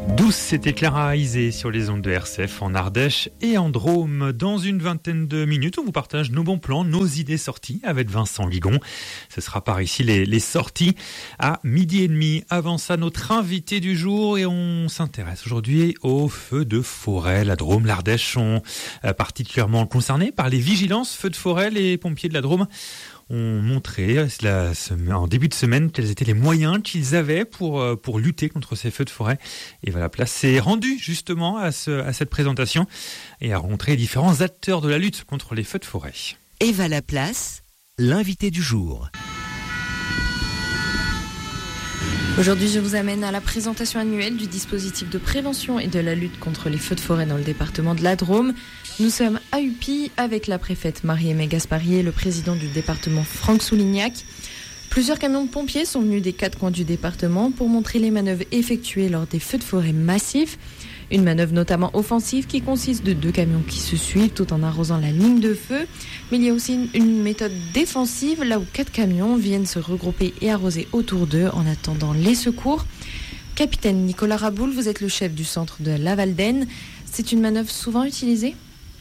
Douce, c'était Clara Isé sur les ondes de RCF en Ardèche et en Drôme. Dans une vingtaine de minutes, on vous partage nos bons plans, nos idées sorties avec Vincent Ligon. Ce sera par ici les sorties à 12h30. Avant ça, notre invité du jour et on s'intéresse aujourd'hui aux feux de forêt. La Drôme, l'Ardèche sont particulièrement concernés par les vigilances feux de forêt. Les pompiers de la Drôme ont montré en début de semaine quels étaient les moyens qu'ils avaient pour lutter contre ces feux de forêt. Et voilà, place s'est rendue justement à cette présentation et a rencontré différents acteurs de la lutte contre les feux de forêt. Eva Laplace, l'invité du jour. Aujourd'hui, je vous amène à la présentation annuelle du dispositif de prévention et de la lutte contre les feux de forêt dans le département de la Drôme. Nous sommes à Upi avec la préfète Marie-Aimée Gaspari et le président du département Franck Soulignac. Plusieurs camions de pompiers sont venus des 4 coins du département pour montrer les manœuvres effectuées lors des feux de forêt massifs. Une manœuvre notamment offensive qui consiste de 2 camions qui se suivent tout en arrosant la ligne de feu. Mais il y a aussi une méthode défensive là où 4 camions viennent se regrouper et arroser autour d'eux en attendant les secours. Capitaine Nicolas Raboul, vous êtes le chef du centre de la Valdaine. C'est une manœuvre souvent utilisée ?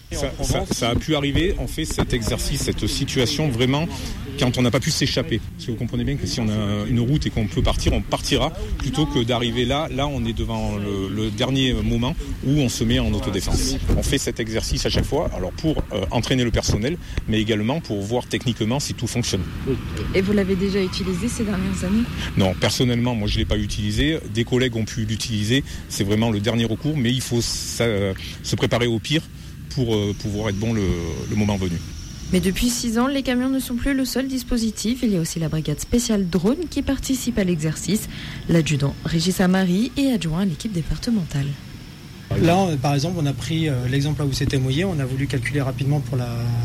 Ça a pu arriver, on fait cet exercice, cette situation vraiment quand on n'a pas pu s'échapper. Parce que vous comprenez bien que si on a une route et qu'on peut partir, on partira plutôt que d'arriver là on est devant le dernier moment où on se met en autodéfense. On fait cet exercice à chaque fois, alors pour entraîner le personnel, mais également pour voir techniquement si tout fonctionne. Et vous l'avez déjà utilisé ces dernières années ? Non, personnellement, moi je ne l'ai pas utilisé. Des collègues ont pu l'utiliser, c'est vraiment le dernier recours, mais il faut se préparer au pire pour pouvoir être bon le moment venu. Mais depuis 6 ans, les camions ne sont plus le seul dispositif. Il y a aussi la brigade spéciale drone qui participe à l'exercice. L'adjudant Régis Amari est adjoint à l'équipe départementale. Là, par exemple, on a pris l'exemple là où c'était mouillé. On a voulu calculer rapidement pour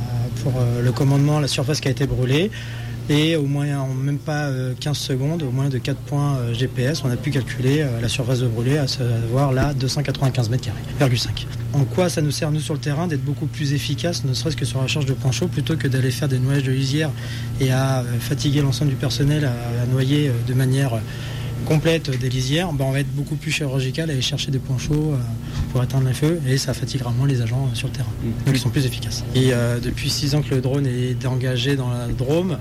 le commandement la surface qui a été brûlée. Et au moins, en même pas 15 secondes, au moins de 4 points GPS, on a pu calculer la surface de brûlée, à savoir là 295 mètres carrés, 5. En quoi ça nous sert, nous, sur le terrain, d'être beaucoup plus efficace, ne serait-ce que sur la charge de points chauds, plutôt que d'aller faire des noyages de lisière et à fatiguer l'ensemble du personnel à noyer de manière complète des lisières, on va être beaucoup plus chirurgical à aller chercher des points chauds pour éteindre les feux et ça fatiguera moins les agents sur le terrain. Donc ils sont plus efficaces. Et depuis 6 ans que le drone est engagé dans la Drôme,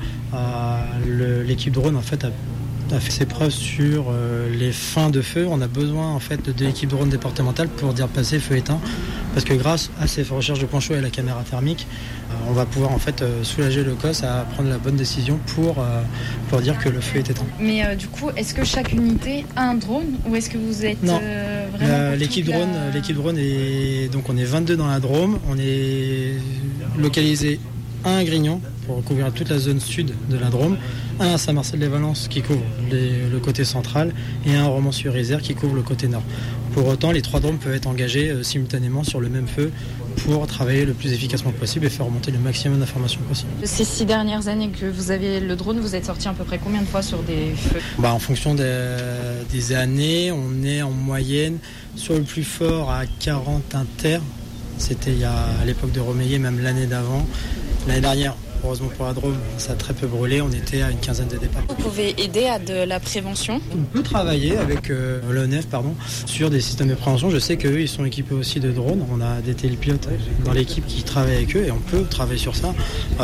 l'équipe drone en fait a fait ses preuves sur les fins de feu. On a besoin en fait de l'équipe drone départementale pour dire passer feu éteint, parce que grâce à ces recherches de points chauds et à la caméra thermique, on va pouvoir en fait soulager le COS à prendre la bonne décision pour dire que le feu est éteint. Mais du coup, est-ce que chaque unité a un drone ou est-ce que vous êtes vraiment l'équipe drone est donc on est 22 dans la Drôme, on est localisé à Grignon pour couvrir toute la zone sud de la Drôme, un à Saint-Marcel-les-Valences qui couvre le côté central et un à Romans-sur-Isère qui couvre le côté nord. Pour autant, les 3 Drômes peuvent être engagés simultanément sur le même feu pour travailler le plus efficacement possible et faire remonter le maximum d'informations possible. Ces 6 dernières années que vous avez le drone, vous êtes sorti à peu près combien de fois sur des feux ? En fonction des années, on est en moyenne sur le plus fort à 40 inter. C'était à l'époque de Romeillet, même l'année d'avant. L'année dernière, heureusement pour la Drôme, ça a très peu brûlé. On était à une quinzaine de départs. Vous pouvez aider à de la prévention ? On peut travailler avec l'ONF sur des systèmes de prévention. Je sais qu'eux, ils sont équipés aussi de drones. On a des télépilotes dans l'équipe qui travaillent avec eux et on peut travailler sur ça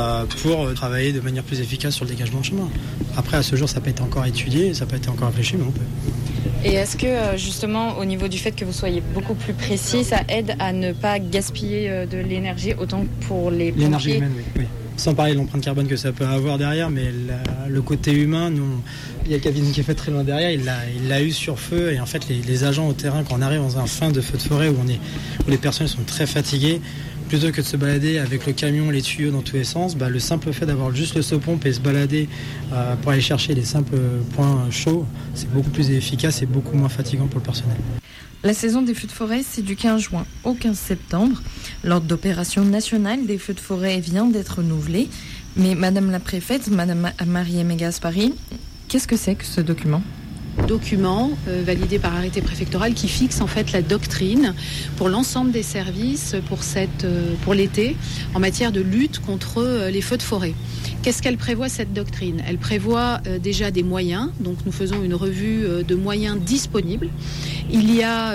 pour travailler de manière plus efficace sur le dégagement de chemin. Après, à ce jour, ça n'a pas été encore étudié, ça n'a pas été encore réfléchi, mais on peut. Et est-ce que justement au niveau du fait que vous soyez beaucoup plus précis, ça aide à ne pas gaspiller de l'énergie autant pour les pompiers ? L'énergie humaine, oui. Sans parler de l'empreinte carbone que ça peut avoir derrière, mais le côté humain, il y a le cabinet qui est fait très loin derrière, il l'a eu sur feu. Et en fait, les agents au terrain, quand on arrive dans un fin de feu de forêt où les personnes sont très fatiguées, plutôt que de se balader avec le camion, les tuyaux dans tous les sens, le simple fait d'avoir juste le seau-pompe et se balader pour aller chercher les simples points chauds, c'est beaucoup plus efficace et beaucoup moins fatigant pour le personnel. La saison des feux de forêt, c'est du 15 juin au 15 septembre. L'ordre d'opération nationale des feux de forêt vient d'être renouvelé. Mais Madame la préfète, Madame Marie-Aimée Gaspari, qu'est-ce que c'est que ce document ? Document validé par arrêté préfectoral qui fixe en fait la doctrine pour l'ensemble des services pour l'été en matière de lutte contre les feux de forêt. Qu'est-ce qu'elle prévoit cette doctrine ? Elle prévoit déjà des moyens, donc nous faisons une revue de moyens disponibles Il y a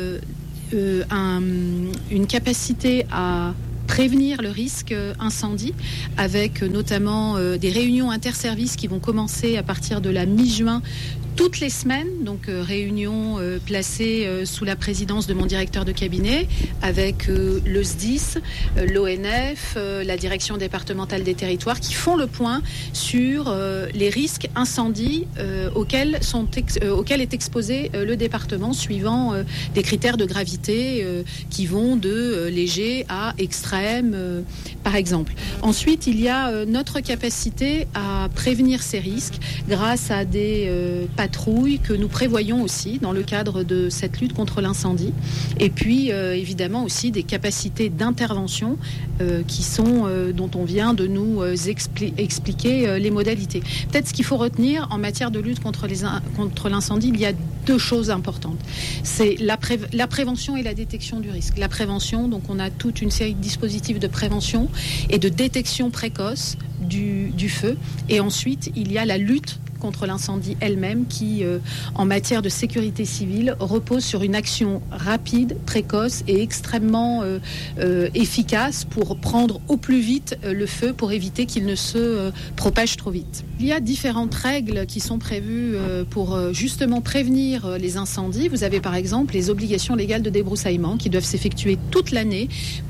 une capacité à prévenir le risque incendie, avec notamment des réunions interservices qui vont commencer à partir de la mi-juin toutes les semaines, donc réunions placées sous la présidence de mon directeur de cabinet avec le SDIS, l'ONF, la direction départementale des territoires qui font le point sur les risques incendies auxquels est exposé le département suivant des critères de gravité qui vont de léger à extrême par exemple. Ensuite, il y a notre capacité à prévenir ces risques grâce à des patrouilles que nous prévoyons aussi dans le cadre de cette lutte contre l'incendie. Et puis, évidemment, aussi des capacités d'intervention qui sont, dont on vient de nous expliquer les modalités. Peut-être ce qu'il faut retenir en matière de lutte contre l'incendie, il y a deux choses importantes. C'est la prévention et la détection du risque. La prévention, donc on a toute une série de dispositifs de prévention et de détection précoce du feu. Et ensuite, il y a la lutte contre l'incendie elle-même qui, en matière de sécurité civile, repose sur une action rapide, précoce et extrêmement efficace pour prendre au plus vite le feu pour éviter qu'il ne se propage trop vite. Il y a différentes règles qui sont prévues pour justement prévenir les incendies. Vous avez par exemple les obligations légales de débroussaillement qui doivent s'effectuer toute l'année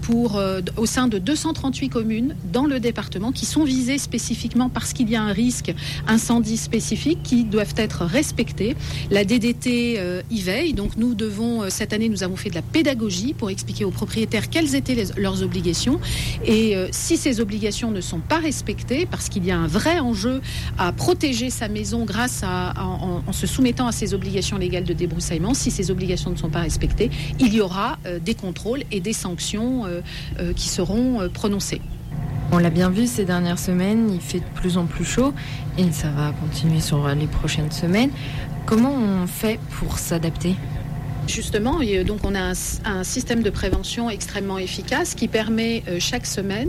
au sein de 238 communes dans le département qui sont visées spécifiquement parce qu'il y a un risque incendie spécifique qui doivent être respectés. La DDT y veille, donc nous devons, cette année nous avons fait de la pédagogie pour expliquer aux propriétaires quelles étaient leurs obligations et si ces obligations ne sont pas respectées, parce qu'il y a un vrai enjeu à protéger sa maison grâce en se soumettant à ces obligations légales de débroussaillement, si ces obligations ne sont pas respectées, il y aura des contrôles et des sanctions qui seront prononcées. On l'a bien vu ces dernières semaines, il fait de plus en plus chaud et ça va continuer sur les prochaines semaines. Comment on fait pour s'adapter ? Justement, donc on a un système de prévention extrêmement efficace qui permet chaque semaine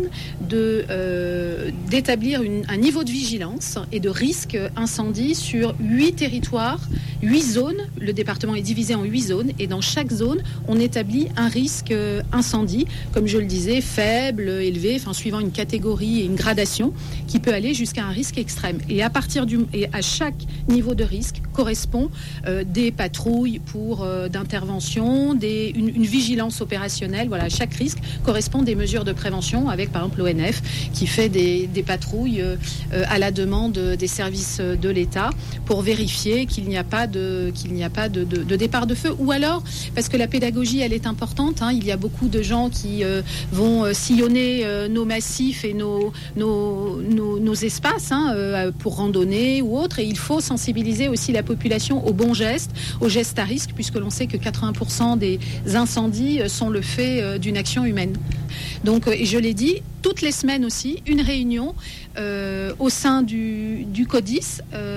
d'établir un niveau de vigilance et de risque incendie sur 8 territoires, 8 zones. Le département est divisé en 8 zones et dans chaque zone, on établit un risque incendie, comme je le disais, faible, élevé, suivant une catégorie et une gradation qui peut aller jusqu'à un risque extrême. Et à chaque niveau de risque correspond des patrouilles d'intervention, une vigilance opérationnelle. Voilà, chaque risque correspond des mesures de prévention avec, par exemple, l'ONF qui fait des patrouilles à la demande des services de l'État pour vérifier qu'il n'y a pas de départ de feu. Ou alors, parce que la pédagogie, elle est importante, il y a beaucoup de gens qui vont sillonner nos massifs et nos espaces pour randonner ou autre, et il faut sensibiliser aussi la population aux bons gestes, aux gestes à risque, puisque l'on sait que 80% des incendies sont le fait d'une action humaine. Donc, et je l'ai dit, toutes les semaines aussi, une réunion au sein du CODIS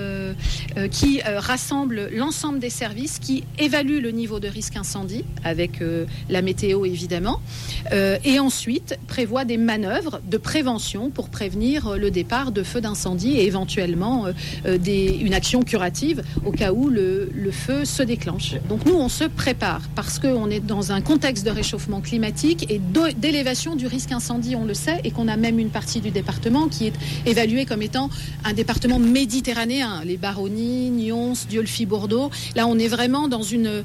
qui rassemble l'ensemble des services, qui évalue le niveau de risque incendie avec la météo évidemment, et ensuite prévoit des manœuvres de prévention pour prévenir le départ de feux d'incendie et éventuellement une action curative au cas où le feu se déclenche. Donc nous, on se prépare parce qu'on est dans un contexte de réchauffement climatique et d'élévation du risque incendie, on le sait, et qu'on a même une partie du département qui est évaluée comme étant un département méditerranéen. Les Baronnies, Nyons, Dieulefit, Bordeaux. Là, on est vraiment dans une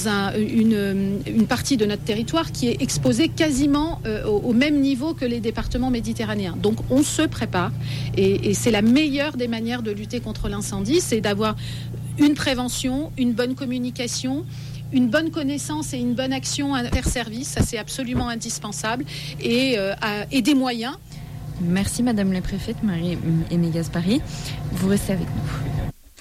partie de notre territoire qui est exposée quasiment au même niveau que les départements méditerranéens. Donc, on se prépare et c'est la meilleure des manières de lutter contre l'incendie, c'est d'avoir une prévention, une bonne communication, une bonne connaissance et une bonne action interservice, ça c'est absolument indispensable, et des moyens. Merci Madame la Préfète, Marie-Aimée Gaspari. Vous restez avec nous.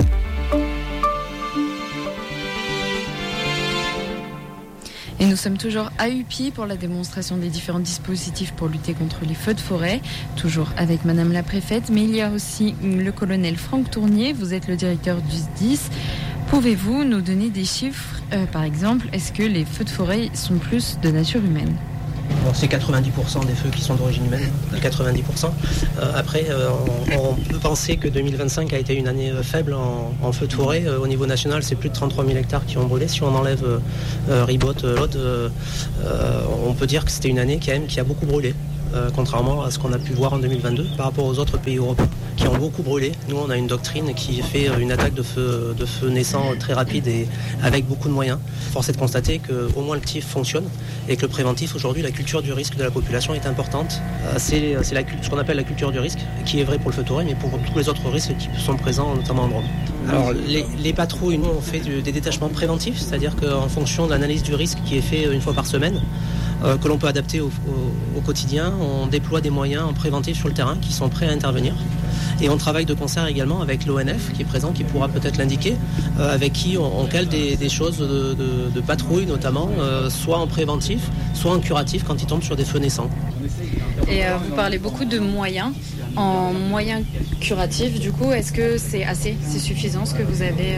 Et nous sommes toujours à UPI pour la démonstration des différents dispositifs pour lutter contre les feux de forêt, toujours avec Madame la Préfète, mais il y a aussi le colonel Franck Tournier, vous êtes le directeur du SDIS. Pouvez-vous nous donner des chiffres, par exemple, est-ce que les feux de forêt sont plus de nature humaine ? Bon, c'est 90% des feux qui sont d'origine humaine, 90%. Après, on peut penser que 2025 a été une année faible en feu de forêt. Au niveau national, c'est plus de 33 000 hectares qui ont brûlé. Si on enlève Ribot, l'Aude, on peut dire que c'était une année quand même qui a beaucoup brûlé. Contrairement à ce qu'on a pu voir en 2022 par rapport aux autres pays européens qui ont beaucoup brûlé. Nous, on a une doctrine qui fait une attaque de feu naissant très rapide et avec beaucoup de moyens. Force est de constater qu'au moins le TIF fonctionne et que le préventif, aujourd'hui, la culture du risque de la population est importante. C'est ce qu'on appelle la culture du risque, qui est vrai pour le feu de forêt, mais pour tous les autres risques qui sont présents, notamment en Drôme. Alors, les patrouilles, nous, on fait des détachements préventifs, c'est-à-dire qu'en fonction de l'analyse du risque qui est fait une fois par semaine, que l'on peut adapter au quotidien, on déploie des moyens en préventif sur le terrain qui sont prêts à intervenir. Et on travaille de concert également avec l'ONF qui est présent, qui pourra peut-être l'indiquer, avec qui on cale des choses de patrouille notamment, soit en préventif, soit en curatif quand ils tombent sur des feux naissants. Et vous parlez beaucoup de moyens. En moyens curatifs, du coup, est-ce que c'est suffisant ce que vous avez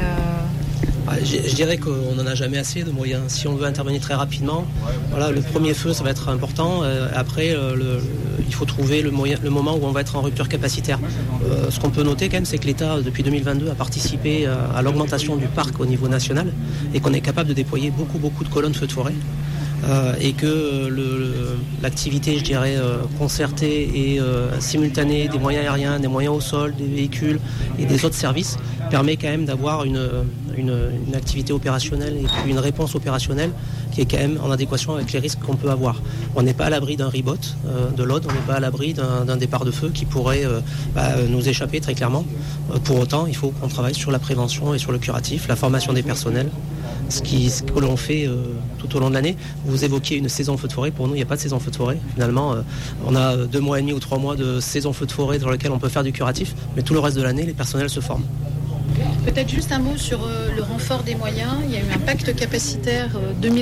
Je dirais qu'on n'en a jamais assez de moyens. Si on veut intervenir très rapidement, voilà, le premier feu, ça va être important. Après, il faut trouver le moment où on va être en rupture capacitaire. Ce qu'on peut noter quand même, c'est que l'État, depuis 2022, a participé à l'augmentation du parc au niveau national et qu'on est capable de déployer beaucoup de colonnes feux de forêt. Et que l'activité, je dirais, concertée et simultanée des moyens aériens, des moyens au sol, des véhicules et des autres services permet quand même d'avoir une activité opérationnelle et puis une réponse opérationnelle qui est quand même en adéquation avec les risques qu'on peut avoir. On n'est pas à l'abri d'un ribot de l'Aude, on n'est pas à l'abri d'un départ de feu qui pourrait nous échapper très clairement. Pour autant, il faut qu'on travaille sur la prévention et sur le curatif, la formation des personnels, ce que l'on fait tout au long de l'année. Vous évoquiez une saison feu de forêt. Pour nous, il n'y a pas de saison feu de forêt. Finalement, on a 2 mois et demi ou 3 mois de saison feu de forêt dans lequel on peut faire du curatif, mais tout le reste de l'année, les personnels se forment. Peut-être juste un mot sur le renfort des moyens. Il y a eu un pacte capacitaire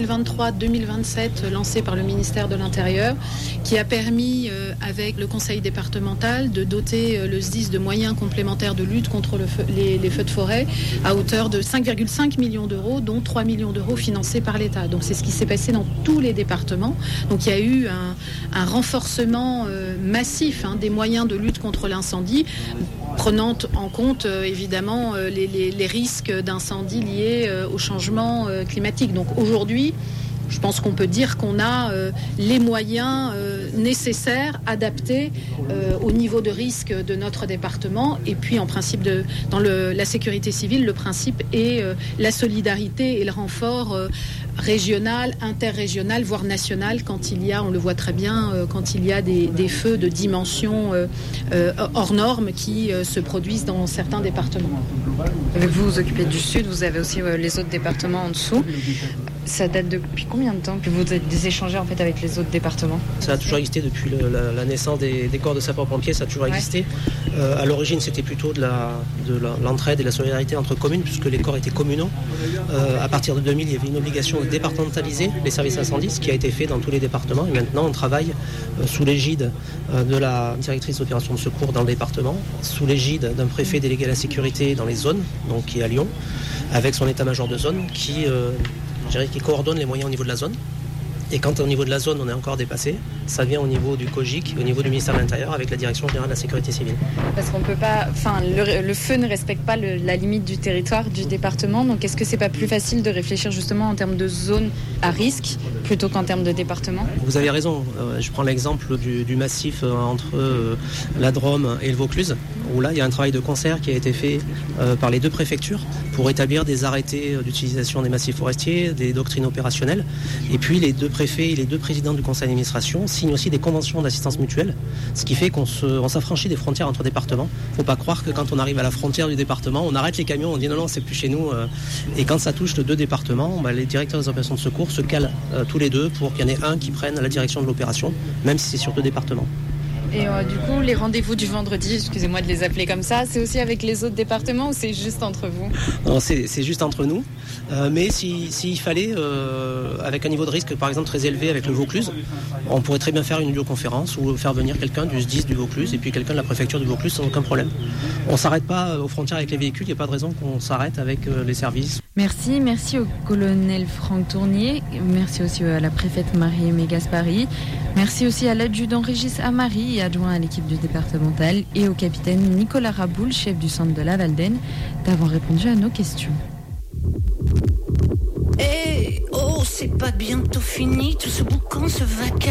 2023-2027 lancé par le ministère de l'Intérieur qui a permis, avec le conseil départemental, de doter le SDIS de moyens complémentaires de lutte contre les feux de forêt à hauteur de 5,5 millions d'euros, dont 3 millions d'euros financés par l'État. Donc c'est ce qui s'est passé dans tous les départements. Donc il y a eu un renforcement massif des moyens de lutte contre l'incendie, prenant en compte évidemment les risques d'incendie liés au changement climatique. Donc aujourd'hui, je pense qu'on peut dire qu'on a les moyens nécessaires, adaptés au niveau de risque de notre département. Et puis en principe, dans la sécurité civile, le principe est la solidarité et le renfort régional, interrégional, voire national, quand il y a, on le voit très bien, quand il y a des feux de dimension hors normes qui se produisent dans certains départements. Vous vous occupez du Sud, vous avez aussi les autres départements en dessous. Ça date depuis combien de temps que vous êtes échangés en fait avec les autres départements ? Ça a toujours existé depuis la naissance des corps de sapeurs-pompiers, ça a toujours existé. À l'origine, c'était plutôt de l'entraide et de la solidarité entre communes, puisque les corps étaient communaux. À partir de 2000, il y avait une obligation de départementaliser les services incendies, ce qui a été fait dans tous les départements. Et maintenant, on travaille sous l'égide de la directrice d'opération de secours dans le département, sous l'égide d'un préfet délégué à la sécurité dans les zones, donc qui est à Lyon, avec son état-major de zone qui coordonne les moyens au niveau de la zone. Et quand au niveau de la zone, on est encore dépassé, ça vient au niveau du COGIC, au niveau du ministère de l'Intérieur, avec la Direction générale de la sécurité civile. Parce qu'on peut pas, le feu ne respecte pas la limite du territoire, du département. Donc est-ce que c'est pas plus facile de réfléchir justement en termes de zone à risque plutôt qu'en termes de département ? Vous avez raison. Je prends l'exemple du massif entre la Drôme et le Vaucluse, où là, il y a un travail de concert qui a été fait par les 2 préfectures pour établir des arrêtés d'utilisation des massifs forestiers, des doctrines opérationnelles. Et puis les 2 préfets et les 2 présidents du conseil d'administration signent aussi des conventions d'assistance mutuelle, ce qui fait qu'on s'affranchit des frontières entre départements. Il ne faut pas croire que quand on arrive à la frontière du département, on arrête les camions, on dit non, c'est plus chez nous. Et quand ça touche les 2 départements, les directeurs des opérations de secours se calent tous les 2 pour qu'il y en ait un qui prenne la direction de l'opération, même si c'est sur 2 départements. Et du coup, les rendez-vous du vendredi, excusez-moi de les appeler comme ça, c'est aussi avec les autres départements ou c'est juste entre vous ? Non, c'est juste entre nous. Mais s'il fallait, avec un niveau de risque par exemple très élevé avec le Vaucluse, on pourrait très bien faire une vidéoconférence ou faire venir quelqu'un du SDIS du Vaucluse et puis quelqu'un de la préfecture du Vaucluse sans aucun problème. On ne s'arrête pas aux frontières avec les véhicules, il n'y a pas de raison qu'on s'arrête avec les services. Merci au colonel Franck Tournier, merci aussi à la préfète Marie-Aimée Gaspari, merci aussi à l'adjudant Régis Amari, adjoint à l'équipe du départemental, et au capitaine Nicolas Raboul, chef du centre de la Valdaine, d'avoir répondu à nos questions. Oh, c'est pas bientôt fini tout ce boucan, ce vacarme.